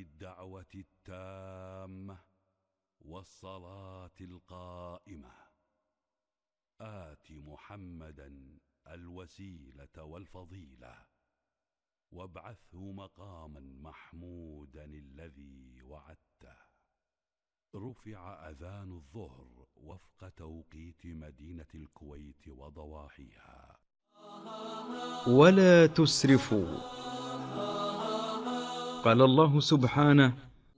الدعوة التامة والصلاة القائمة آت محمدا الوسيلة والفضيلة وابعثه مقاما محمودا الذي وعدته. رفع أذان الظهر وفق توقيت مدينة الكويت وضواحيها. ولا تسرفوا. قال الله سبحانه: